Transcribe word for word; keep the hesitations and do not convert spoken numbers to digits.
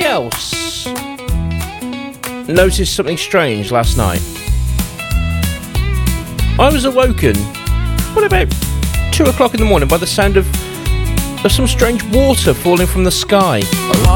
else noticed something strange last night? I was awoken, what, about two o'clock in the morning by the sound of, of some strange water falling from the sky.